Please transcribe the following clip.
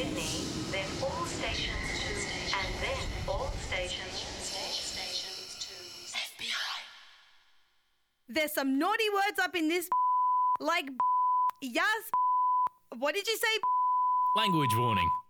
Sydney, then all stations to, and then all stations to FBI. There's some naughty words up in this, like yas. What did you say? Language warning.